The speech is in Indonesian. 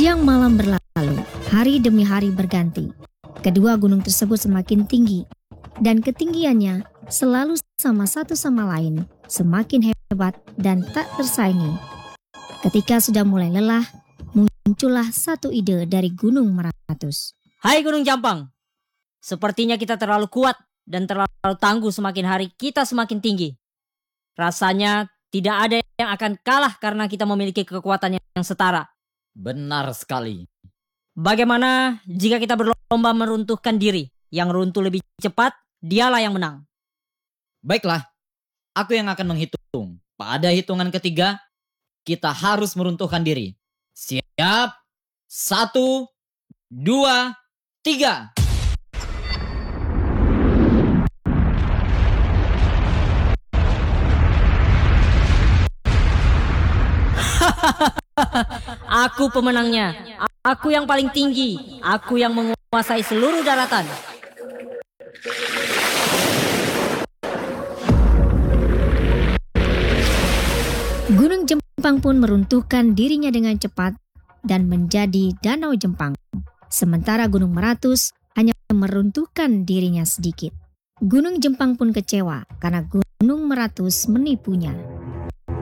Siang malam berlalu, hari demi hari berganti. Kedua gunung tersebut semakin tinggi, dan ketinggiannya selalu sama satu sama lain, semakin hebat dan tak tersaingi. Ketika sudah mulai lelah, muncullah satu ide dari Gunung Meratus. Hai Gunung Jampang, sepertinya kita terlalu kuat dan terlalu tangguh. Semakin hari kita semakin tinggi. Rasanya tidak ada yang akan kalah karena kita memiliki kekuatan yang setara. Benar sekali. Bagaimana jika kita berlomba meruntuhkan diri? Yang runtuh lebih cepat, dialah yang menang. Baiklah, aku yang akan menghitung. Pada hitungan ketiga, kita harus meruntuhkan diri. Siap? 1, 2, 3. Aku pemenangnya. Aku yang paling tinggi. Aku yang menguasai seluruh daratan. Gunung Jempang pun meruntuhkan dirinya dengan cepat dan menjadi Danau Jempang. Sementara Gunung Meratus hanya meruntuhkan dirinya sedikit. Gunung Jempang pun kecewa karena Gunung Meratus menipunya.